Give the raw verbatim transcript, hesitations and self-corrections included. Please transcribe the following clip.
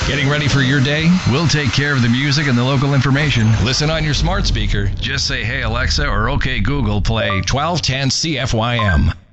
Getting ready for your day? We'll take care of the music and the local information. Listen on your smart speaker. Just say, "Hey Alexa," or "Okay Google, play twelve ten C F Y M."